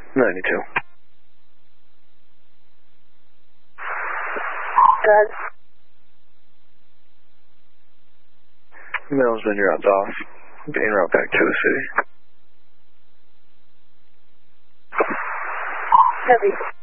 92. Good. Mail's been dropped off. Being route back to the city. Heavy.